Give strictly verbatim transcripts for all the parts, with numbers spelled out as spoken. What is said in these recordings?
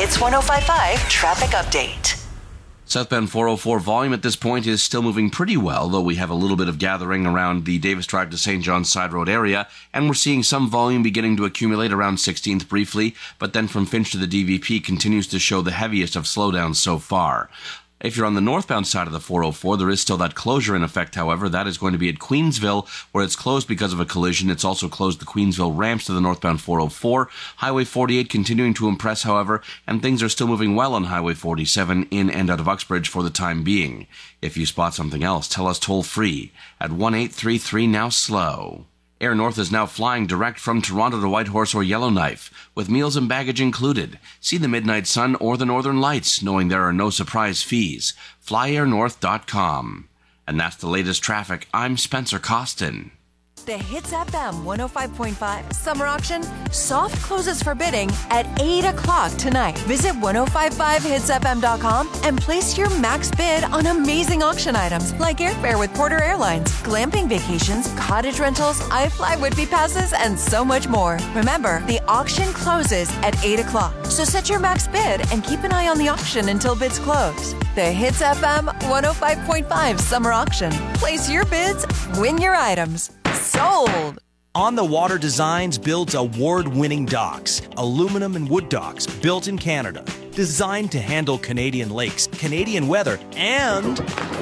Hits one oh five point five traffic update. Southbound four oh four volume at this point is still moving pretty well, though we have a little bit of gathering around the Davis Drive to Saint John's Side Road area, and we're seeing some volume beginning to accumulate around sixteenth briefly, but then from Finch to the D V P continues to show the heaviest of slowdowns so far. If you're on the northbound side of the four oh four, there is still that closure in effect, however. That is going to be at Queensville, where it's closed because of a collision. It's also closed the Queensville ramps to the northbound four oh four. Highway forty-eight continuing to impress, however, and things are still moving well on Highway forty-seven in and out of Uxbridge for the time being. If you spot something else, tell us toll-free at one eight three three now slow. Air North is now flying direct from Toronto to Whitehorse or Yellowknife, with meals and baggage included. See the Midnight Sun or the Northern Lights, knowing there are no surprise fees. fly air north dot com. And that's the latest traffic. I'm Spencer Costin. The Hits F M one oh five point five Summer Auction soft closes for bidding at eight o'clock tonight. Visit ten fifty-five hits f m dot com and place your max bid on amazing auction items like airfare with Porter Airlines, glamping vacations, cottage rentals, iFly Whitby passes, and so much more. Remember, the auction closes at eight o'clock, so set your max bid and keep an eye on the auction until bids close. The Hits F M one oh five point five Summer Auction. Place your bids, win your items. Sold! On the Water Designs builds award-winning docks, aluminum and wood docks built in Canada, designed to handle Canadian lakes, Canadian weather, and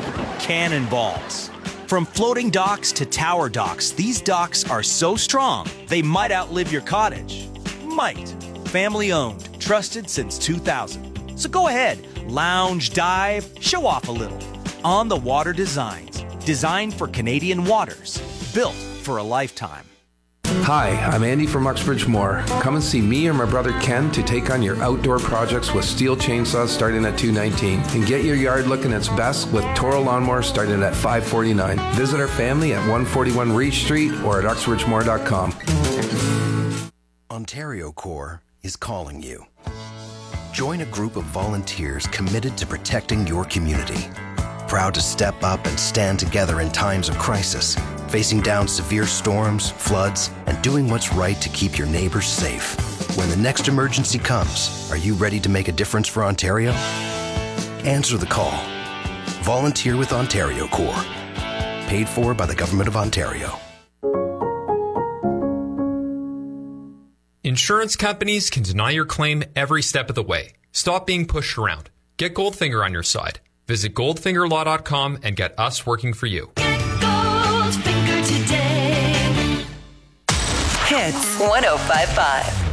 cannonballs. From floating docks to tower docks, these docks are so strong, they might outlive your cottage. Might. Family owned, trusted since two thousand. So go ahead, lounge, dive, show off a little. On the Water Designs, designed for Canadian waters, built for a lifetime. Hi, I'm Andy from Uxbridge Moore. Come and see me or my brother Ken to take on your outdoor projects with steel chainsaws starting at two nineteen, and get your yard looking its best with Toro lawnmowers starting at five forty-nine. Visit our family at one forty-one Reach Street or at uxbridge moore dot com. Ontario Corps is calling you. Join a group of volunteers committed to protecting your community. Proud to step up and stand together in times of crisis, facing down severe storms, floods, and doing what's right to keep your neighbors safe. When the next emergency comes, are you ready to make a difference for Ontario? Answer the call. Volunteer with Ontario Corps. Paid for by the Government of Ontario. Insurance companies can deny your claim every step of the way. Stop being pushed around. Get Goldfinger on your side. Visit goldfinger law dot com and get us working for you. Get Goldfinger today. Hits one oh five point five.